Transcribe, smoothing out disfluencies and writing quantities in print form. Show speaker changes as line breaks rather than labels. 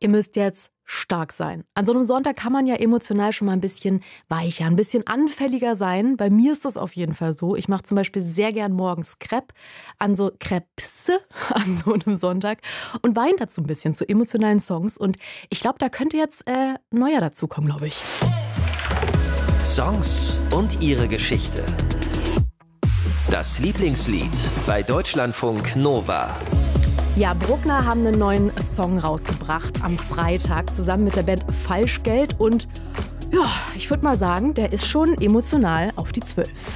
Ihr müsst jetzt stark sein. An so einem Sonntag kann man ja emotional schon mal ein bisschen weicher, ein bisschen anfälliger sein. Bei mir ist das auf jeden Fall so. Ich mache zum Beispiel sehr gern morgens Crepe an so an so einem Sonntag und weine dazu ein bisschen zu emotionalen Songs. Und ich glaube, da könnte jetzt neuer dazukommen, glaube ich.
Songs und ihre Geschichte. Das Lieblingslied bei Deutschlandfunk Nova.
Ja, Bruckner haben einen neuen Song rausgebracht am Freitag zusammen mit der Band Falschgeld. Und ja, ich würde mal sagen, der ist schon emotional auf die 12.